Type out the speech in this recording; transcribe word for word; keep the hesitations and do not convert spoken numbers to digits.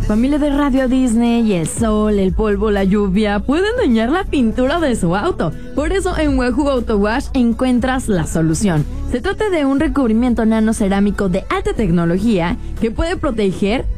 familia de Radio Disney, el sol, el polvo, la lluvia pueden dañar la pintura de su auto. Por eso en Wahoo Auto Wash encuentras la solución. Se trata de un recubrimiento nanocerámico de alta tecnología que puede proteger